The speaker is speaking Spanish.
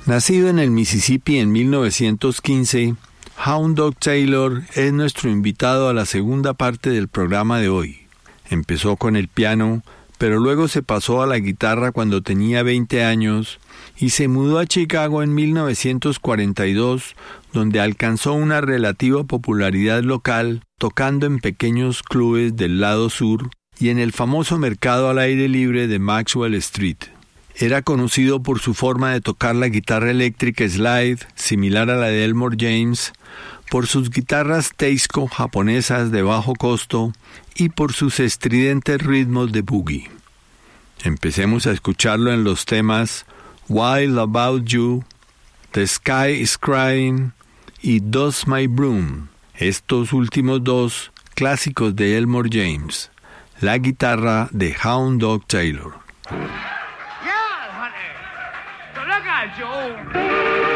Nacido en el Mississippi en 1915, Hound Dog Taylor es nuestro invitado a la segunda parte del programa de hoy. Empezó con el piano, pero luego se pasó a la guitarra cuando tenía 20 años y se mudó a Chicago en 1942, donde alcanzó una relativa popularidad local, tocando en pequeños clubes del lado sur y en el famoso mercado al aire libre de Maxwell Street. Era conocido por su forma de tocar la guitarra eléctrica slide, similar a la de Elmore James, por sus guitarras Teisco japonesas de bajo costo y por sus estridentes ritmos de boogie. Empecemos a escucharlo en los temas Wild About You, The Sky is Crying y Does My Broom, estos últimos dos clásicos de Elmore James, la guitarra de Hound Dog Taylor. Yeah, honey. So look out, Joe.